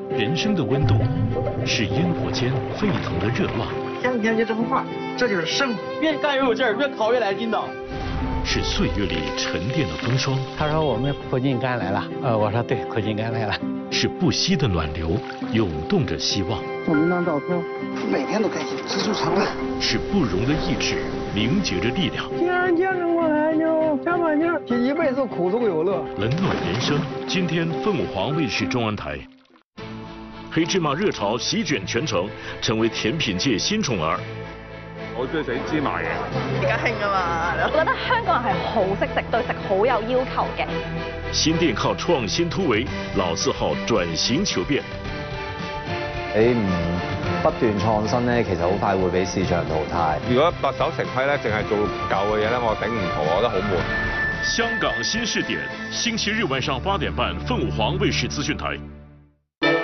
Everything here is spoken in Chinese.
人生的温度，是烟火间沸腾的热望。 天天就这么画，这就是生活。 越干越有劲儿，越烤越来劲道。 是岁月里沉淀的风霜。 他说我们苦尽甘来了，我说对，苦尽甘来了。 是不息的暖流，涌动着希望。 我们当照片，每天都开心，知足常乐。 是不容的意志，凝结着力量。 既然坚持过来，就加把劲儿，一辈子苦中有乐。 冷暖人生，今天凤凰卫视中安台。黑芝麻熱潮席捲全城，成為甜品界新寵兒。 我中意食芝麻嘢。 而家興啊嘛，我覺得香港人係好識食，對食好有要求嘅。 新店靠創新突圍，老字號轉型求變。 你唔不斷創新咧，其實好快會俾市場淘汰。 如果白手成規咧，淨係做舊嘅嘢咧，我頂唔住，我覺得好悶。 香港新視點，星期日晚上8點半，鳳凰衛視資訊台。